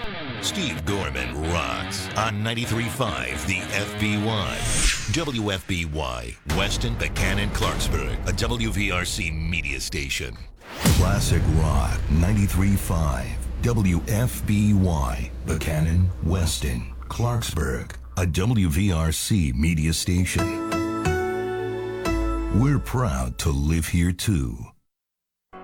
Steve Gorman rocks on 93.5 The FBY. WFBY, Weston, Buchanan, Clarksburg, a WVRC media station. Classic Rock 93.5 WFBY, Buchanan, Weston, Clarksburg, a WVRC media station. We're proud to live here too.